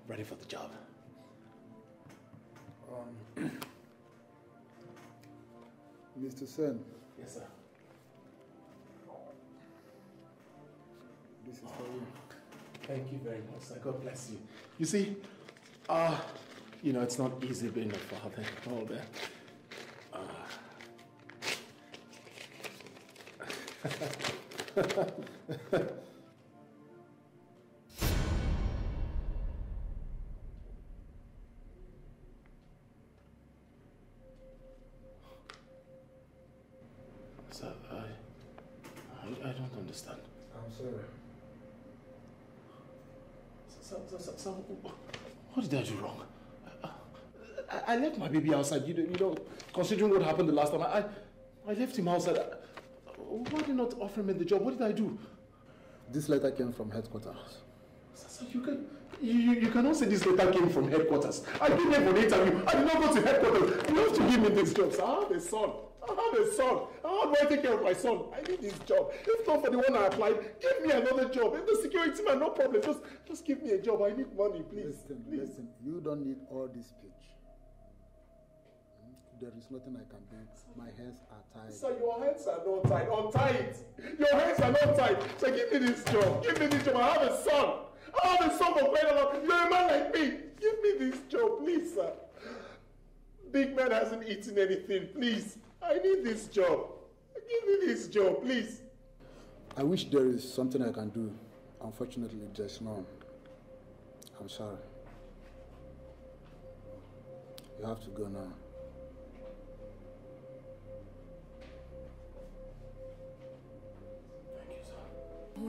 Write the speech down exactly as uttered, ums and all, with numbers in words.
ready for the job. Um, Mister Sen. Yes, sir. This is for you. Thank you very much, sir. God bless you. You see, uh, you know, it's not easy being a father and all that. Uh, Sir, I, I, I don't understand. I'm sorry. So, so, so, so, what did I do wrong? I, I left my baby outside, you know, you know, considering what happened the last time. I, I left him outside. Why did you not offer me the job? What did I do? This letter came from headquarters. So, so you can, you, you, you cannot say this letter came from headquarters. I came here for the interview. I did not go to headquarters. You have to give me this job, sir. I have a son. I have a son. How do I take care of my son? I need this job. If not for the one I applied, give me another job. If the security man, no problem. Just, just give me a job. I need money, please. Listen, please. listen. You don't need all this speech. There is nothing I can do. My hands are tied. Sir, your hands are not tied. Untie it. Your hands are not tied. So give me this job. Give me this job. I have a son. I have a son for quite a long. You're a man like me. Give me this job, please, sir. Big man hasn't eaten anything. Please. I need this job. Give me this job, please. I wish there is something I can do. Unfortunately, there's none. I'm sorry. You have to go now.